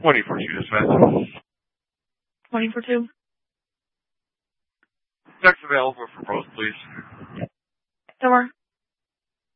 20 for 2 dispatch. 20 for 2. Text available for both, please. Door.